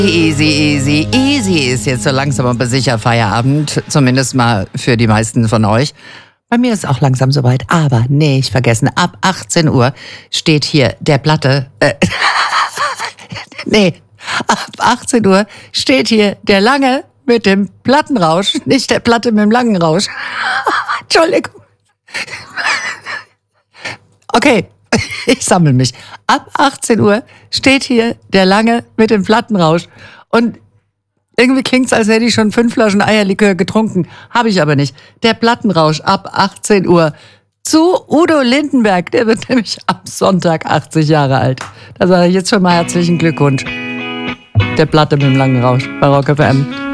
Easy, easy, easy ist jetzt so langsam aber sicher Feierabend, zumindest mal für die meisten von euch. Bei mir ist auch langsam soweit, aber nicht vergessen, ab 18 Uhr steht hier der Platte, ab 18 Uhr steht hier der Lange mit dem Plattenrausch, nicht der Platte mit dem langen Rausch. Entschuldigung. Okay. Ich sammle mich. Ab 18 Uhr steht hier der Lange mit dem Plattenrausch. Und irgendwie klingt's, als hätte ich schon 5 Flaschen Eierlikör getrunken. Habe ich aber nicht. Der Plattenrausch ab 18 Uhr zu Udo Lindenberg. Der wird nämlich am Sonntag 80 Jahre alt. Da sage ich jetzt schon mal herzlichen Glückwunsch. Der Platte mit dem langen Rausch bei Rock FM.